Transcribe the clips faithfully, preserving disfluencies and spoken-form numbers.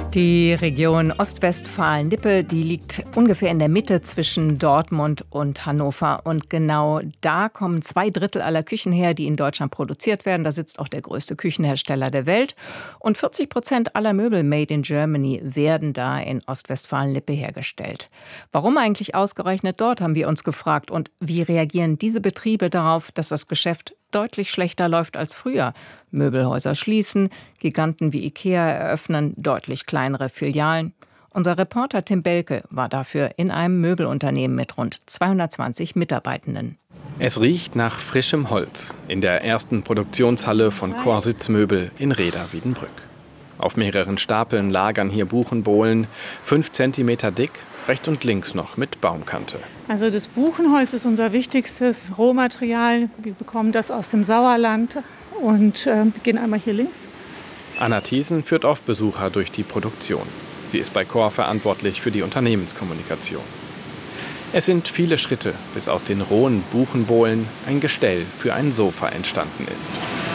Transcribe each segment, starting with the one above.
Die Region Ostwestfalen-Lippe, die liegt ungefähr in der Mitte zwischen Dortmund und Hannover. Und genau da kommen zwei Drittel aller Küchen her, die in Deutschland produziert werden. Da sitzt auch der größte Küchenhersteller der Welt. Und vierzig Prozent aller Möbel made in Germany werden da in Ostwestfalen-Lippe hergestellt. Warum eigentlich ausgerechnet dort, haben wir uns gefragt. Und wie reagieren diese Betriebe darauf, dass das Geschäft deutlich schlechter läuft als früher? Möbelhäuser schließen, Giganten wie IKEA eröffnen deutlich kleinere Filialen. Unser Reporter Tim Belke war dafür in einem Möbelunternehmen mit rund zweihundertzwanzig Mitarbeitenden. Es riecht nach frischem Holz in der ersten Produktionshalle von Corsitz Möbel in Rheda-Wiedenbrück. Auf mehreren Stapeln lagern hier Buchenbohlen, fünf Zentimeter dick, rechts und links noch mit Baumkante. Also das Buchenholz ist unser wichtigstes Rohmaterial. Wir bekommen das aus dem Sauerland und äh, gehen einmal hier links. Anna Thiesen führt oft Besucher durch die Produktion. Sie ist bei C O R verantwortlich für die Unternehmenskommunikation. Es sind viele Schritte, bis aus den rohen Buchenbohlen ein Gestell für ein Sofa entstanden ist.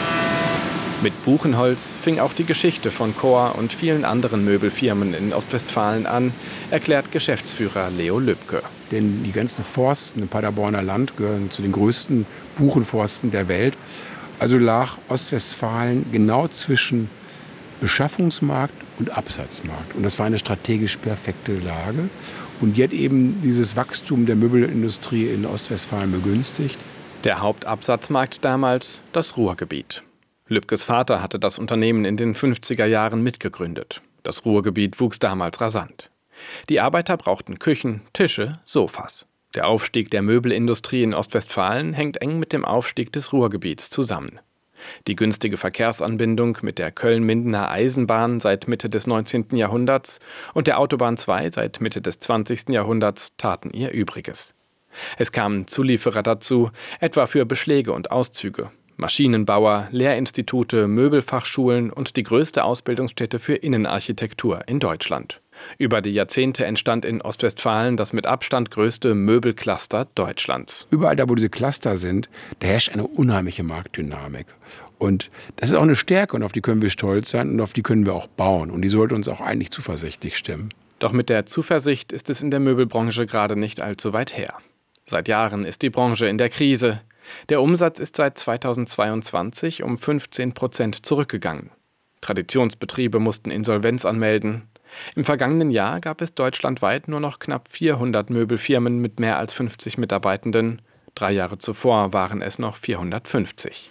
Mit Buchenholz fing auch die Geschichte von C O R und vielen anderen Möbelfirmen in Ostwestfalen an, erklärt Geschäftsführer Leo Lübke. Denn die ganzen Forsten im Paderborner Land gehören zu den größten Buchenforsten der Welt. Also lag Ostwestfalen genau zwischen Beschaffungsmarkt und Absatzmarkt. Und das war eine strategisch perfekte Lage. Und die hat eben dieses Wachstum der Möbelindustrie in Ostwestfalen begünstigt. Der Hauptabsatzmarkt damals das Ruhrgebiet. Lübkes Vater hatte das Unternehmen in den fünfziger Jahren mitgegründet. Das Ruhrgebiet wuchs damals rasant. Die Arbeiter brauchten Küchen, Tische, Sofas. Der Aufstieg der Möbelindustrie in Ostwestfalen hängt eng mit dem Aufstieg des Ruhrgebiets zusammen. Die günstige Verkehrsanbindung mit der Köln-Mindener Eisenbahn seit Mitte des neunzehnten Jahrhunderts und der Autobahn zwei seit Mitte des zwanzigsten Jahrhunderts taten ihr Übriges. Es kamen Zulieferer dazu, etwa für Beschläge und Auszüge. Maschinenbauer, Lehrinstitute, Möbelfachschulen und die größte Ausbildungsstätte für Innenarchitektur in Deutschland. Über die Jahrzehnte entstand in Ostwestfalen das mit Abstand größte Möbelcluster Deutschlands. Überall da, wo diese Cluster sind, da herrscht eine unheimliche Marktdynamik. Und das ist auch eine Stärke und auf die können wir stolz sein und auf die können wir auch bauen. Und die sollte uns auch eigentlich zuversichtlich stimmen. Doch mit der Zuversicht ist es in der Möbelbranche gerade nicht allzu weit her. Seit Jahren ist die Branche in der Krise. Der Umsatz ist seit zweitausendzweiundzwanzig um fünfzehn Prozent zurückgegangen. Traditionsbetriebe mussten Insolvenz anmelden. Im vergangenen Jahr gab es deutschlandweit nur noch knapp vierhundert Möbelfirmen mit mehr als fünfzig Mitarbeitenden. Drei Jahre zuvor waren es noch vierhundertfünfzig.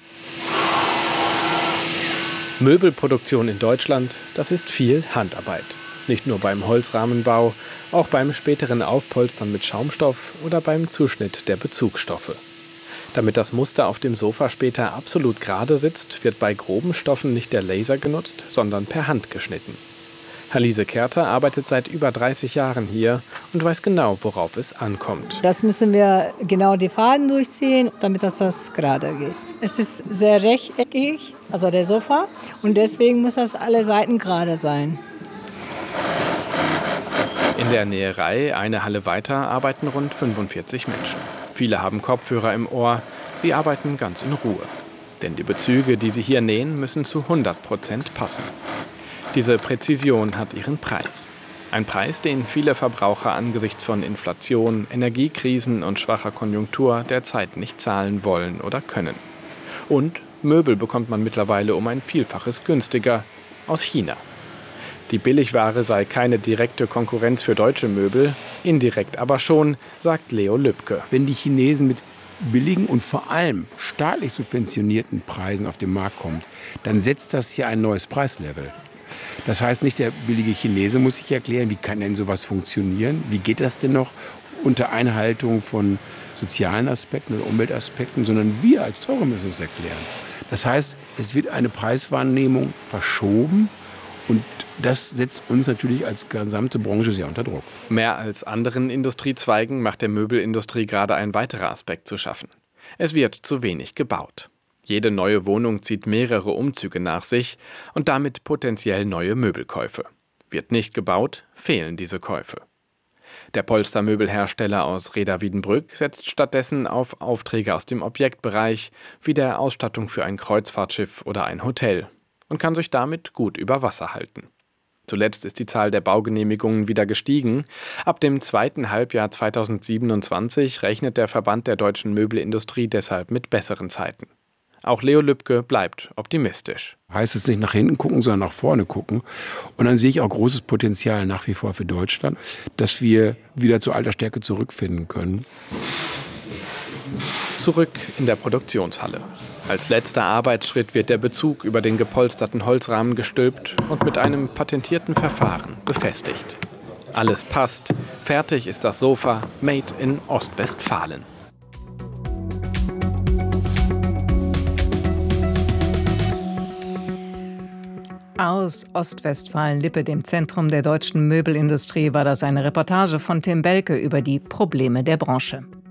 Möbelproduktion in Deutschland, das ist viel Handarbeit. Nicht nur beim Holzrahmenbau, auch beim späteren Aufpolstern mit Schaumstoff oder beim Zuschnitt der Bezugsstoffe. Damit das Muster auf dem Sofa später absolut gerade sitzt, wird bei groben Stoffen nicht der Laser genutzt, sondern per Hand geschnitten. Halise Kerter arbeitet seit über dreißig Jahren hier und weiß genau, worauf es ankommt. Das müssen wir genau die Faden durchziehen, damit das, das gerade geht. Es ist sehr rechteckig, also der Sofa, und deswegen muss das alle Seiten gerade sein. In der Näherei, eine Halle weiter, arbeiten rund fünfundvierzig Menschen. Viele haben Kopfhörer im Ohr, sie arbeiten ganz in Ruhe. Denn die Bezüge, die sie hier nähen, müssen zu hundert Prozent passen. Diese Präzision hat ihren Preis. Ein Preis, den viele Verbraucher angesichts von Inflation, Energiekrisen und schwacher Konjunktur derzeit nicht zahlen wollen oder können. Und Möbel bekommt man mittlerweile um ein Vielfaches günstiger aus China. Die Billigware sei keine direkte Konkurrenz für deutsche Möbel, indirekt aber schon, sagt Leo Lübke. Wenn die Chinesen mit billigen und vor allem staatlich subventionierten Preisen auf den Markt kommen, dann setzt das hier ein neues Preislevel. Das heißt, nicht der billige Chinese muss sich erklären, wie kann denn sowas funktionieren? Wie geht das denn noch unter Einhaltung von sozialen Aspekten oder Umweltaspekten, sondern wir als Teure müssen es erklären. Das heißt, es wird eine Preiswahrnehmung verschoben. Und das setzt uns natürlich als gesamte Branche sehr unter Druck. Mehr als anderen Industriezweigen macht der Möbelindustrie gerade ein weiterer Aspekt zu schaffen. Es wird zu wenig gebaut. Jede neue Wohnung zieht mehrere Umzüge nach sich und damit potenziell neue Möbelkäufe. Wird nicht gebaut, fehlen diese Käufe. Der Polstermöbelhersteller aus Rheda-Wiedenbrück setzt stattdessen auf Aufträge aus dem Objektbereich, wie der Ausstattung für ein Kreuzfahrtschiff oder ein Hotel, und kann sich damit gut über Wasser halten. Zuletzt ist die Zahl der Baugenehmigungen wieder gestiegen. Ab dem zweiten Halbjahr zweitausendsiebenundzwanzig rechnet der Verband der deutschen Möbelindustrie deshalb mit besseren Zeiten. Auch Leo Lübke bleibt optimistisch. Heißt es nicht nach hinten gucken, sondern nach vorne gucken. Und dann sehe ich auch großes Potenzial nach wie vor für Deutschland, dass wir wieder zur alter Stärke zurückfinden können. Zurück in der Produktionshalle. Als letzter Arbeitsschritt wird der Bezug über den gepolsterten Holzrahmen gestülpt und mit einem patentierten Verfahren befestigt. Alles passt. Fertig ist das Sofa made in Ostwestfalen. Aus Ostwestfalen-Lippe, dem Zentrum der deutschen Möbelindustrie, war das eine Reportage von Tim Belke über die Probleme der Branche.